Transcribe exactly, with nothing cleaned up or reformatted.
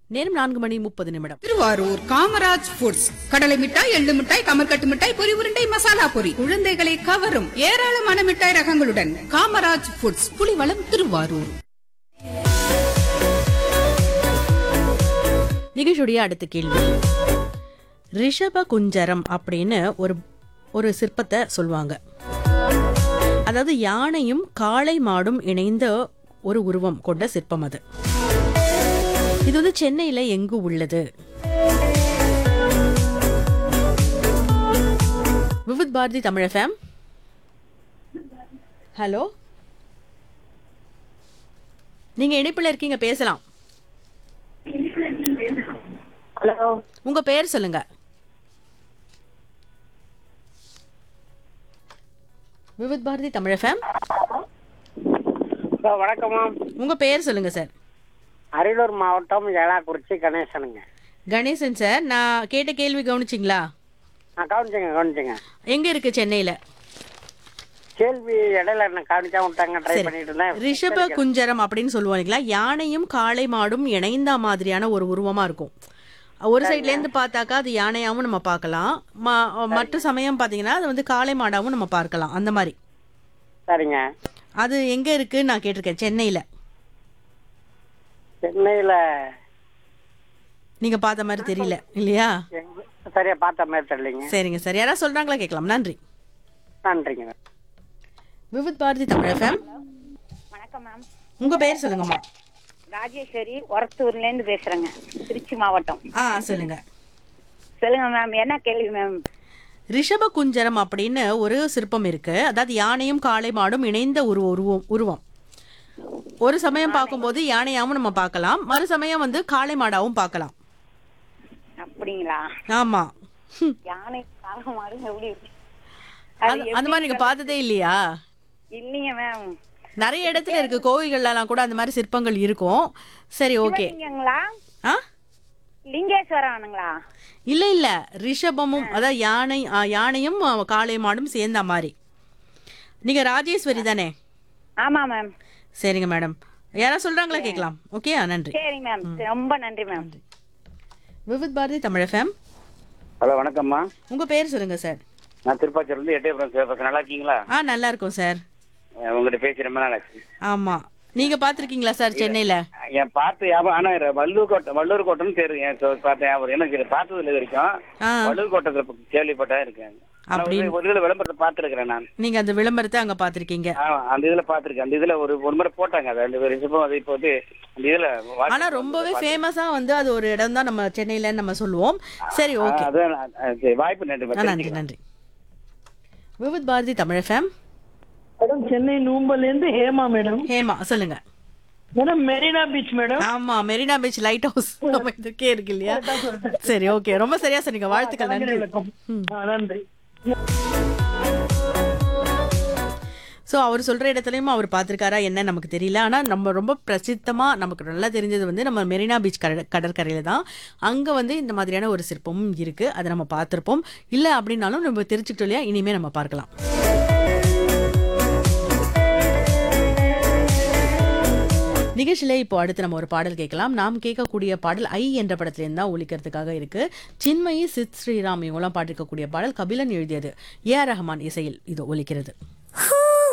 நேரம் நான்கு மணி முப்பது நிமிடம். திருவாரூர் காமராஜ் ஃபுட்ஸ் கடலை மிட்டாய், எள்ளு மிட்டாய், கமர்கட்டு மிட்டாய், பொரி உருண்டை, மசாலா பொரி, குழந்தைகளை கவரும் ஏராளமான மிட்டாய் ரகங்களுடன் காமராஜ் ஃபுட்ஸ், புலிவளம், திருவாரூர். நிகழ்ச்சியுடைய அடுத்த கேள்வி, ரிஷப குஞ்சரம் அப்படின்னு ஒரு ஒரு சிற்பத்தை சொல்லுவாங்க. அதாவது யானையும் காளை மாடும் இணைந்த ஒரு உருவம் கொண்ட சிற்பம். அது இது வந்து சென்னையில எங்கு உள்ளது? விவித் பாரதி தமிழ் எஃப்எம். ஹலோ, நீங்க இணைப்புல இருக்கீங்க, பேசலாம். ஹலோ, உங்க பெயர் சொல்லுங்க. விவித் பாரதி தமிழ் எஃப்எம். வணக்கம். உங்க பெயர் சொல்லுங்க சார். அரியலூர் மாவட்டம் ஏலாக்குறிச்சி கணேசனுங்க. கணேசன் சார், நான் கேட்ட கேள்வி கவனிச்சிங்களா? ஆ, கவனிச்சுங்க கவனிச்சுங்க. எங்க இருக்கு சென்னையில? கேள்வி இடையில என்ன கவனிச்சா விட்டாங்க, ட்ரை பண்ணிட்டு இருந்தேன். ரிஷப குஞ்சரம் அப்படின்னு சொல்லுவோம் இல்லைங்களா? யானையும் காளை மாடும் இணைந்த மாதிரியான ஒரு உருவமா இருக்கும். ஒரு சைட்ல இருந்து பார்த்தாக்கா அது யானையாவும் நம்ம பார்க்கலாம், மற்ற சமயம் பாத்தீங்கன்னா அது வந்து காளை மாடாவும் நம்ம பார்க்கலாம். அந்த மாதிரி. சரிங்க. அது எங்க இருக்கு நான் கேட்டிருக்கேன். சென்னையில. சென்னையில நீங்க பார்த்த மாதிரி தெரியல இல்லையா? சரியா பார்த்த மாதிரி தெரியலங்க. சரிங்க சார், யாராவது சொல்றாங்களா கேட்கலாம். நன்றி. நன்றிங்க. விவித் பாரதி தமிழ் எஃப்எம். வணக்கம் மேம். உங்க பெயர் சொல்லுங்கம்மா. ராஜேஸ்வரி, ஒரத்தூர்ல இருந்து பேசுறேங்க, திருச்சி மாவட்டம். ஆ, சொல்லுங்க. சொல்லுங்க மேம், என்ன கேள்வி மேம்? ரிஷப குஞ்சரம் அப்படின்னு ஒரு சிற்பம் இருக்கு. அதாவது யானையும் காளை மாடும் இணைந்த ஒரு உருவம் உருவம் ஒரு சமயம் பார்க்கும்போது யானையாவும் நம்ம பார்க்கலாம், மறு சமயம் வந்து காளை மாடாவும் பார்க்கலாம். அப்படிங்களா? ஆமா. யானை காளை மாடு எப்படி? அது- அந்த மாதிரி நீங்க பார்த்ததே இல்லையா? இல்லைங்க மேம். நிறைய இடத்துல இருக்கு, கோவில்கள்லாம் கூட அந்த மாதிரி சிற்பங்கள் இருக்கும். சரி, ஓகே. சிவலிங்கங்களா? ஆ, லிங்கேஸ்வரனுங்களா? இல்ல இல்ல, ரிஷபமும் அதாவது யானை ஆ, யானையும் ஆ, காளை மாடும் சேர்ந்த மாதிரி. நீங்க ராஜேஸ்வரி தானே? ஆமா மேம். சரிங்க மேடம், யாராவது சொல்றாங்களா கேட்கலாம். ஓகே, நன்றி. சரி மேம், ரொம்ப நன்றி ma'am. Vividh Bharathi Tamil FM. Hello, வணக்கம்மா. உங்க பேர் சொல்லுங்க சார். நான் திருப்பாச்சூர்லேருந்து எட்டயபுரம் சிவபாசன். நல்லா இருக்கீங்களா? ஆ, நல்லா இருக்கும் சார். உங்கள்கிட்ட பேசி ரொம்ப நாள் ஆச்சு. ஆமா, நீங்க பாத்திருக்கீங்களா சார் சென்னையில? என் பார்த்து ஞாபகம், ஆனா வள்ளூர் கோட்டை வள்ளூர் கோட்டைன்னு தெரியும். என் சொ- பார்த்த ஞாபகம் எனக்கு இது பார்த்தது இல்லை வரைக்கும். ஆ, வள்ளூர் கோட்டை கேள்விப்பட்டா இருக்கேன். ஆனா அப்படி ஒரு இதுல விளம்பரத்தை பார்த்துருக்கிறேன் நான். நீங்க அந்த விளம்பரத்தை அங்க பாத்திருக்கீங்க. ஆ, அந்த இதுல பார்த்துருக்கேன். அந்த இதுல ஒரு ஒரு முறை போட்டாங்க. அது ரெண்டு பேரும் இப்போ அது இப்போ வந்து அந்த இதுல வாட்ஸ்அப் ஆனா ரொம்பவே ஃபேமஸா வந்து அது ஒரு இடம் தான் நம்ம சென்னையில நம்ம சொல்லுவோம். சரி, ஆ, ஓகே. அதான் நான், ஆ, சரி, வாய்ப்பு நன்றி. ஆ, நன்றி நன்றி. விவித் பாரதி தமிழ் எஃப்எம். மேடம், சென்னை நூம்பல்ல இருந்து ஹேமா மேடம். ஹேமா, சொல்லுங்க. Madam, Marina beach madam. ஆமா, மெரினா பீச் லைட் ஹவுஸ் நம்ம இதுக்கே இருக்கு இல்லையா? சரி, ஓகே, ரொம்ப சரியா சொன்னீங்க. வாழ்த்துக்கள், நன்றி. ஆ, நன்றி. ஸோ அவர் சொல்கிற இடத்துலையும் அவர் பார்த்துருக்காரா என்ன நமக்கு தெரியல. ஆனால் நம்ம ரொம்ப பிரசித்தமாக நமக்கு நல்லா தெரிஞ்சது வந்து நம்ம மெரினா பீச் கட கடற்கரையில் தான். அங்கே வந்து இந்த மாதிரியான ஒரு சிற்பமும் இருக்குது. அதை நம்ம பார்த்துருப்போம். இல்லை அப்படின்னாலும் நம்ம தெரிஞ்சுக்கிட்டோம் இல்லையா, இனிமேல் நம்ம பார்க்கலாம். நிகழ்ச்சியில் இப்போ அடுத்து நம்ம ஒரு பாடல் கேட்கலாம். நாம் கேட்கக்கூடிய பாடல் ஐ என்ற படத்துலேருந்து தான் ஒலிக்கிறதுக்காக இருக்கு. சின்மயி, சித் ஸ்ரீராம் இவங்களாம் பாடிருக்கக்கூடிய பாடல் கபிலன் எழுதியது. ஏ ஆர் ரஹ்மான் இசையில் இது ஒலிக்கிறது.